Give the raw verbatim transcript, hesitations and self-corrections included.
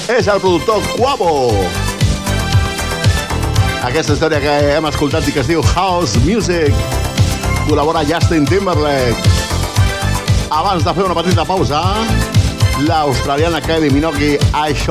és el productor Quavo. Aquesta història que hem escoltat i que es diu House Music col·labora Justin Timberlake. Abans de fer una petita pausa, l'australiana Kylie Minogue, això